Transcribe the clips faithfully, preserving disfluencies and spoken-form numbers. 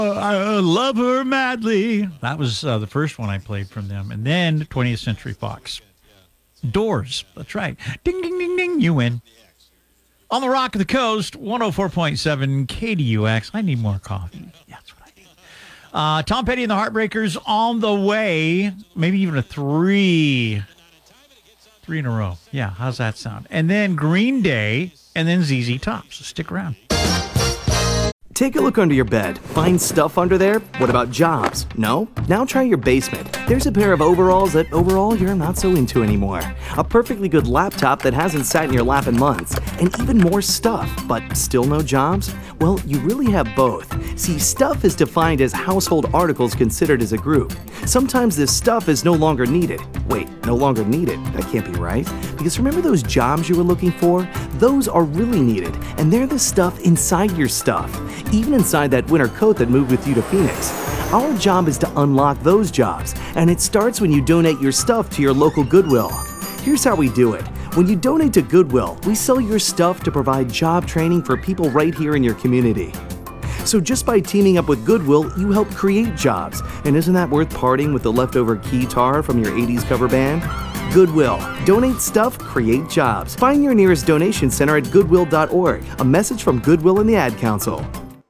I love her madly. That was uh, the first one I played from them. And then twentieth Century Fox. Doors. That's right. Ding, ding, ding, ding. You win. On the Rock of the Coast, one oh four point seven K D U X. I need more coffee. That's what I need. Uh, Tom Petty and the Heartbreakers on the way. Maybe even a three. Three in a row. Yeah, how's that sound? And then Green Day, and then Z Z Top. So stick around. Take a look under your bed. Find stuff under there? What about jobs? No? Now try your basement. There's a pair of overalls that overall you're not so into anymore. A perfectly good laptop that hasn't sat in your lap in months. And even more stuff, but still no jobs? Well, you really have both. See, stuff is defined as household articles considered as a group. Sometimes this stuff is no longer needed. Wait, no longer needed? That can't be right. Because remember those jobs you were looking for? Those are really needed, and they're the stuff inside your stuff. Even inside that winter coat that moved with you to Phoenix. Our job is to unlock those jobs, and it starts when you donate your stuff to your local Goodwill. Here's how we do it. When you donate to Goodwill, we sell your stuff to provide job training for people right here in your community. So just by teaming up with Goodwill, you help create jobs. And isn't that worth parting with the leftover keytar from your eighties cover band? Goodwill. Donate stuff, create jobs. Find your nearest donation center at goodwill dot org. A message from Goodwill and the Ad Council.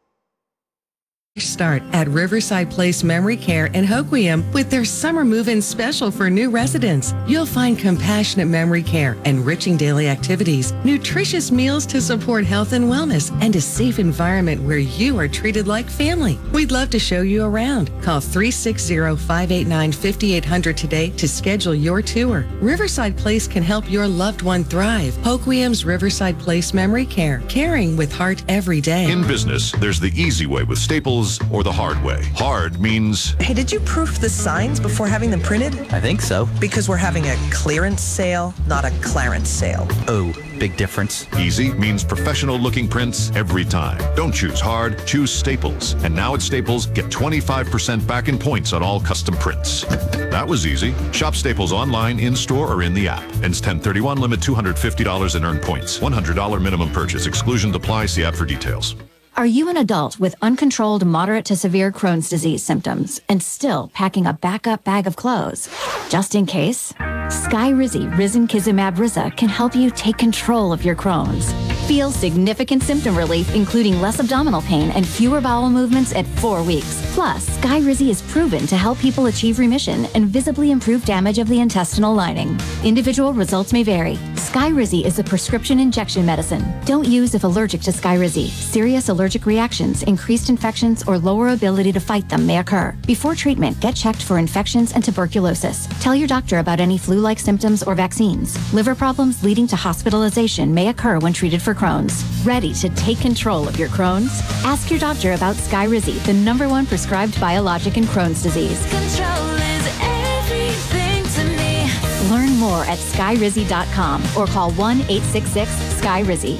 Start at Riverside Place Memory Care in Hoquiam with their summer move-in special for new residents. You'll find compassionate memory care, enriching daily activities, nutritious meals to support health and wellness, and a safe environment where you are treated like family. We'd love to show you around. Call three six zero, five eight nine, five eight zero zero today to schedule your tour. Riverside Place can help your loved one thrive. Hoquiam's Riverside Place Memory Care, caring with heart every day. In business, there's the easy way with Staples or the hard way. Hard means... Hey, did you proof the signs before having them printed? I think so. Because we're having a clearance sale, not a clarence sale. Oh, big difference. Easy means professional-looking prints every time. Don't choose hard, choose Staples. And now at Staples, get twenty-five percent back in points on all custom prints. That was easy. Shop Staples online, in-store, or in the app. Ends ten thirty-one, limit two hundred fifty dollars in earned points. one hundred dollars minimum purchase. Exclusion apply. See app for details. Are you an adult with uncontrolled moderate to severe Crohn's disease symptoms and still packing a backup bag of clothes? Just in case, Skyrizi Risankizumab Riza can help you take control of your Crohn's. Feel significant symptom relief, including less abdominal pain and fewer bowel movements at four weeks. Plus, Skyrizi is proven to help people achieve remission and visibly improve damage of the intestinal lining. Individual results may vary. Skyrizi is a prescription injection medicine. Don't use if allergic to Skyrizi. Serious allergic reactions, increased infections, or lower ability to fight them may occur. Before treatment, get checked for infections and tuberculosis. Tell your doctor about any flu-like symptoms or vaccines. Liver problems leading to hospitalization may occur when treated for Crohn's. Ready to take control of your Crohn's? Ask your doctor about Skyrizi, the number one prescribed biologic in Crohn's disease. Control is everything to me. Learn more at skyrizi dot com or call one eight six six sky rizzy.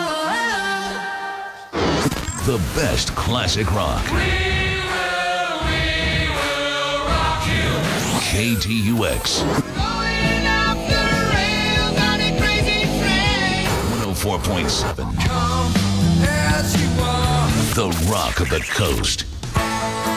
The best classic rock. We will, we will rock you. K T U X. Going off the rails on a crazy train. one oh four point seven. Come as you are. The Rock of the Coast.